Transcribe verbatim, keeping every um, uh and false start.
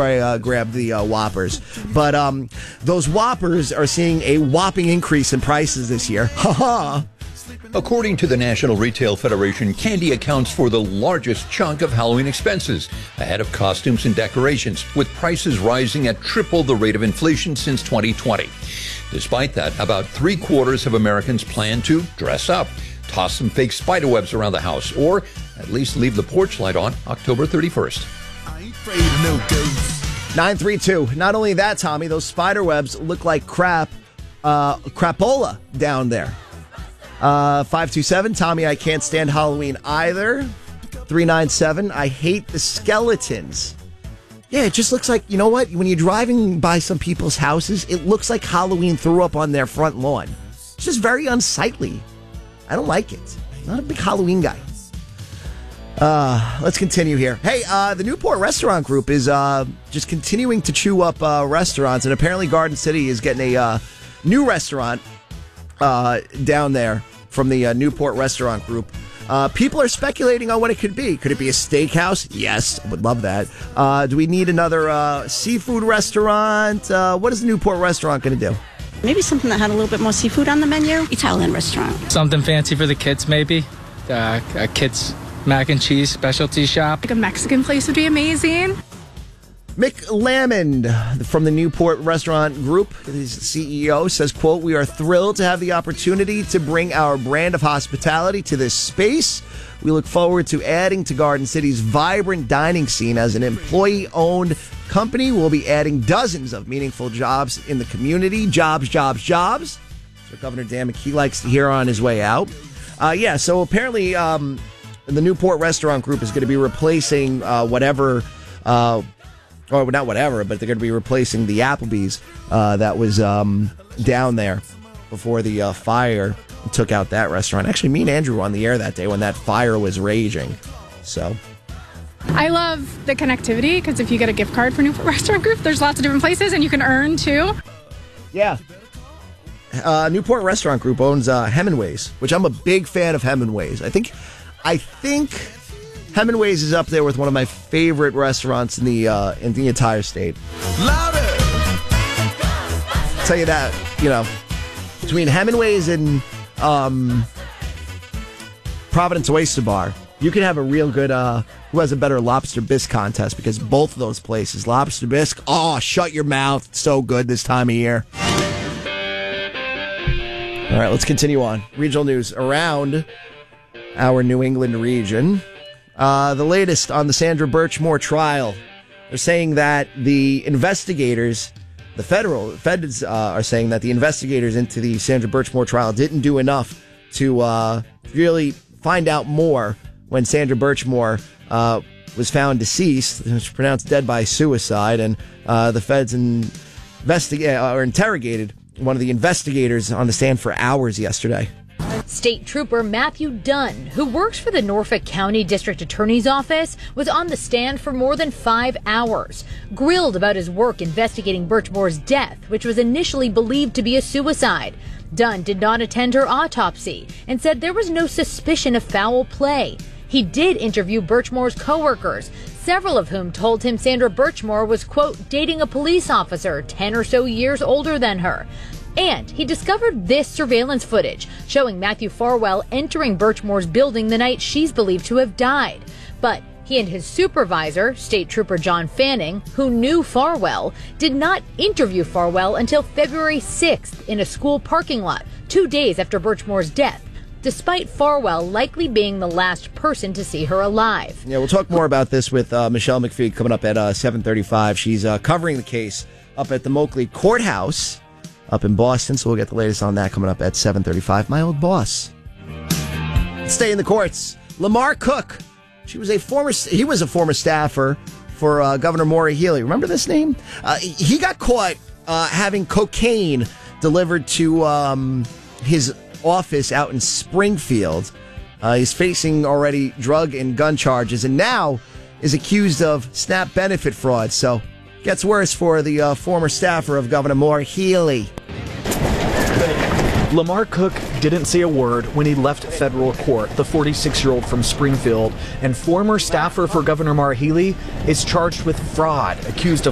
before I uh, grab the uh, Whoppers. But um, those Whoppers are seeing a whopping increase in prices this year. Ha ha! According to the National Retail Federation, candy accounts for the largest chunk of Halloween expenses, ahead of costumes and decorations, with prices rising at triple the rate of inflation since twenty twenty. Despite that, about three quarters of Americans plan to dress up, toss some fake spider webs around the house, or at least leave the porch light on October thirty-first. I ain't afraid of no ghosts. nine three two. Not only that, Tommy, those spider webs look like crap, uh, crapola down there. Uh, five two seven, Tommy, I can't stand Halloween either. three nine seven, I hate the skeletons. Yeah, it just looks like, you know what? When you're driving by some people's houses, it looks like Halloween threw up on their front lawn. It's just very unsightly. I don't like it. I'm not a big Halloween guy. Uh, let's continue here. Hey, uh, the Newport Restaurant Group is uh, just continuing to chew up uh, restaurants, and apparently Garden City is getting a uh, new restaurant uh, down there from the uh, Newport Restaurant Group. Uh, people are speculating on what it could be. Could it be a steakhouse? Yes, I would love that. Uh, do we need another uh, seafood restaurant? Uh, what is the Newport Restaurant going to do? Maybe something that had a little bit more seafood on the menu. Italian restaurant. Something fancy for the kids, maybe. Uh, a kids' mac and cheese specialty shop. Like a Mexican place would be amazing. Mick Lamond from the Newport Restaurant Group, his C E O, says, quote, "We are thrilled to have the opportunity to bring our brand of hospitality to this space. We look forward to adding to Garden City's vibrant dining scene. As an employee-owned company, we'll be adding dozens of meaningful jobs in the community. Jobs, jobs, jobs." So Governor Dan McKee likes to hear on his way out. Uh, yeah, so apparently um, the Newport Restaurant Group is going to be replacing uh, whatever... Uh, Or not whatever, but they're going to be replacing the Applebee's uh, that was um, down there before the uh, fire took out that restaurant. Actually, me and Andrew were on the air that day when that fire was raging. So, I love the connectivity because if you get a gift card for Newport Restaurant Group, there's lots of different places and you can earn too. Yeah. Uh, Newport Restaurant Group owns uh, Hemingway's, which I'm a big fan of Hemingway's. I think, I think... Hemingway's is up there with one of my favorite restaurants in the uh, in the entire state. Louder! I'll tell you that, you know, between Hemingway's and um, Providence Oyster Bar, you can have a real good uh, who has a better lobster bisque contest, because both of those places, lobster bisque, oh, shut your mouth, it's so good this time of year. All right, let's continue on. Regional news around our New England region. Uh, the latest on the Sandra Birchmore trial. They're saying that the investigators, the federal feds uh, are saying that the investigators into the Sandra Birchmore trial didn't do enough to uh, really find out more when Sandra Birchmore uh, was found deceased. She was pronounced dead by suicide, and uh, the feds investigate or interrogated one of the investigators on the stand for hours yesterday. State Trooper Matthew Dunn, who works for the Norfolk County District Attorney's Office, was on the stand for more than five hours, grilled about his work investigating Birchmore's death, which was initially believed to be a suicide. Dunn did not attend her autopsy and said there was no suspicion of foul play. He did interview Birchmore's coworkers, several of whom told him Sandra Birchmore was, quote, dating a police officer ten or so years older than her. And he discovered this surveillance footage showing Matthew Farwell entering Birchmore's building the night she's believed to have died. But he and his supervisor, State Trooper John Fanning, who knew Farwell, did not interview Farwell until February sixth in a school parking lot, two days after Birchmore's death, despite Farwell likely being the last person to see her alive. Yeah, we'll talk more about this with uh, Michelle McPhee coming up at uh, seven thirty-five. She's uh, covering the case up at the Moakley Courthouse up in Boston, so we'll get the latest on that coming up at seven thirty-five. My old boss. Let's stay in the courts. Lamar Cook. She was a former. He was a former staffer for uh, Governor Maura Healey. Remember this name? Uh, he got caught uh, having cocaine delivered to um, his office out in Springfield. Uh, he's facing already drug and gun charges, and now is accused of SNAP benefit fraud. So, gets worse for the uh, former staffer of Governor Maura Healey. Lamar Cook didn't say a word when he left federal court. The forty-six-year-old from Springfield and former staffer for Governor Maura Healey is charged with fraud, accused of